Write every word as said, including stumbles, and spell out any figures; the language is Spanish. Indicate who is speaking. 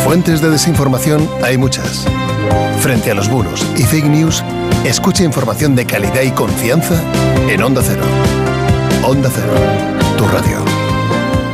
Speaker 1: Fuentes de desinformación hay muchas. Frente a los bulos y fake news, escucha información de calidad y confianza en Onda Cero. Onda Cero, tu radio.